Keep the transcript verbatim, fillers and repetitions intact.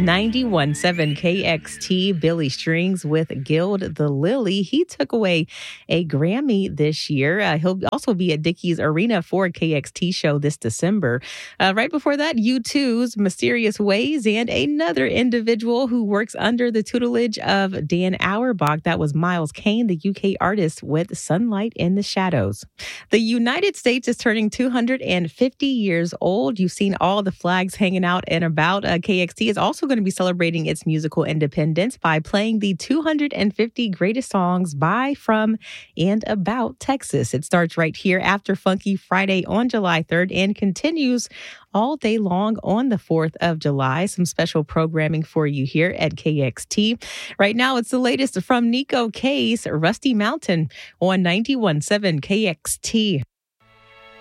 ninety-one point seven K X T, Billy Strings with Gild the Lily. He took away a Grammy this year. Uh, he'll also be at Dickies Arena for a K X T show this December. Uh, right before that, U two's Mysterious Ways and another individual who works under the tutelage of Dan Auerbach. That was Miles Kane, the U K artist, with Sunlight in the Shadows. The United States is turning two hundred fifty years old. You've seen all the flags hanging out and about. Uh, K X T is also going to be celebrating its musical independence by playing the two hundred fifty greatest songs by, from, and about Texas. It starts right here after Funky Friday on July third and continues all day long on the fourth of July. Some special programming for you here at K X T. Right now, it's the latest from Nico Case, Rusty Mountain on ninety-one point seven K X T.